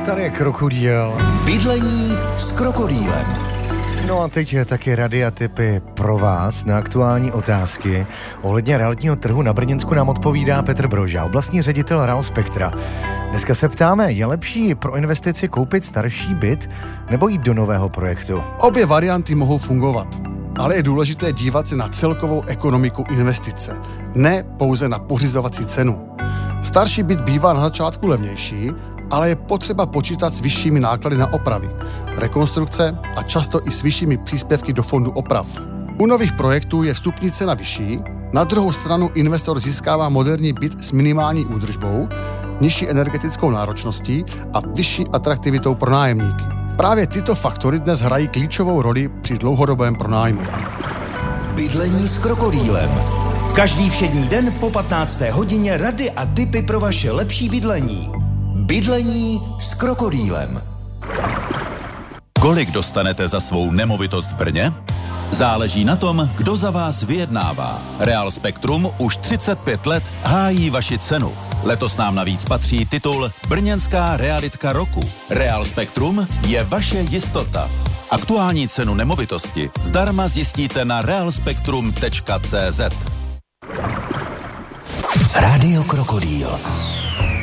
Tady je Krokodýl. Bydlení s krokodýlem. No a teď je taky rady a tipy pro vás na aktuální otázky. Ohledně realitního trhu na Brněnsku nám odpovídá Petr Broža, oblastní ředitel Real Spectra. Dneska se ptáme, je lepší pro investici koupit starší byt nebo jít do nového projektu? Obě varianty mohou fungovat, ale je důležité dívat se na celkovou ekonomiku investice, ne pouze na pořizovací cenu. Starší byt bývá na začátku levnější, ale je potřeba počítat s vyššími náklady na opravy, rekonstrukce a často i s vyššími příspěvky do fondu oprav. U nových projektů je vstupní cena vyšší, na druhou stranu investor získává moderní byt s minimální údržbou, nižší energetickou náročností a vyšší atraktivitou pro nájemníky. Právě tyto faktory dnes hrají klíčovou roli při dlouhodobém pronájmu. Bydlení s krokodýlem. Každý všední den po 15. hodině rady a tipy pro vaše lepší bydlení. Bydlení s krokodýlem. Kolik dostanete za svou nemovitost v Brně? Záleží na tom, kdo za vás vyjednává. Real Spektrum už 35 let hájí vaši cenu. Letos nám navíc patří titul Brněnská realitka roku. Real Spektrum je vaše jistota. Aktuální cenu nemovitosti zdarma zjistíte na realspektrum.cz. Rádio Krokodýl.